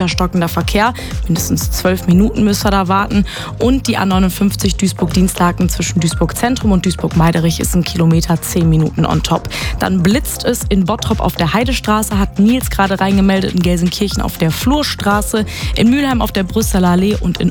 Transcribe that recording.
stockender Verkehr. Mindestens 12 Minuten müsst ihr da warten. Und die A59 Duisburg-Dienstlaken zwischen Duisburg-Zentrum und Duisburg-Meiderich ist 1 Kilometer 10 Minuten on top. Dann blitzt es in Bottrop auf der Heidestraße, hat Nils gerade reingemeldet, in Gelsenkirchen auf der Flurstraße, in Mülheim auf der Brüsseler Allee und in